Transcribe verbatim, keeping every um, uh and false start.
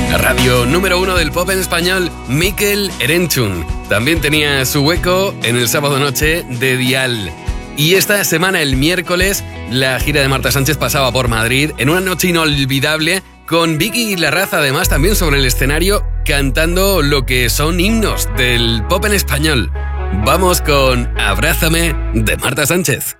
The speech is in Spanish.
La radio número uno del pop en español, Mikel Erenchun. También tenía su hueco en el sábado noche de Dial. Y esta semana, el miércoles, la gira de Marta Sánchez pasaba por Madrid en una noche inolvidable con Vicky Larraz, además también sobre el escenario, cantando lo que son himnos del pop en español. Vamos con Abrázame de Marta Sánchez.